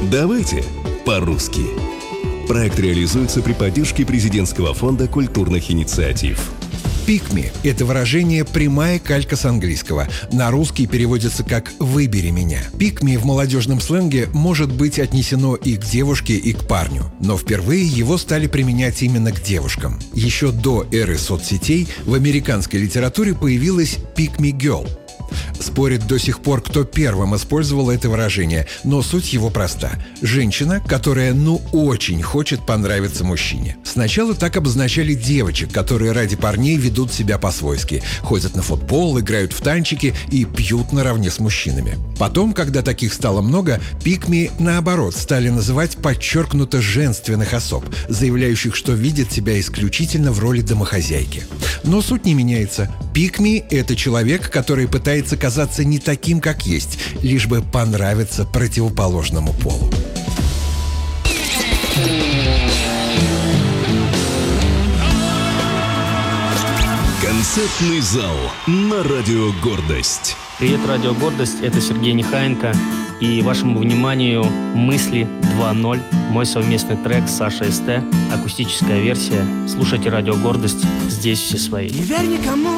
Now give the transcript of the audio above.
Давайте по-русски. Проект реализуется при поддержке Президентского фонда культурных инициатив. «Pick me» — это выражение прямая калька с английского. На русский переводится как «выбери меня». «Pick me» в молодежном сленге может быть отнесено и к девушке, и к парню. Но впервые его стали применять именно к девушкам. Еще до эры соцсетей в американской литературе появилась «pick me girl». Спорят до сих пор, кто первым использовал это выражение, но суть его проста. Женщина, которая очень хочет понравиться мужчине. Сначала так обозначали девочек, которые ради парней ведут себя по-свойски. Ходят на футбол, играют в танчики и пьют наравне с мужчинами. Потом, когда таких стало много, pick me, наоборот, стали называть подчеркнуто женственных особ, заявляющих, что видят себя исключительно в роли домохозяйки. Но суть не меняется. Pick me — это человек, который пытается казаться не таким, как есть, лишь бы понравиться противоположному полу. Концертный зал на Радио Гордость. Привет, Радио Гордость, это Сергей Нехаенко. И вашему вниманию «Мысли 2.0», мой совместный трек с Сашей СТ, акустическая версия. Слушайте Радио Гордость, здесь все свои. Не верь никому.